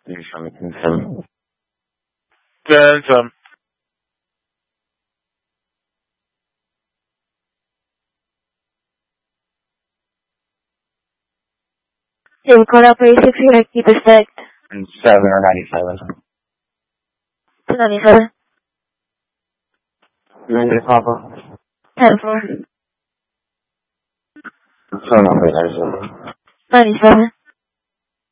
You show me confirm. Confirm. Same call operator 3 keep effect. And 7 or 97. 297. 90 Papa. 10-4. Phone number, there's a 97.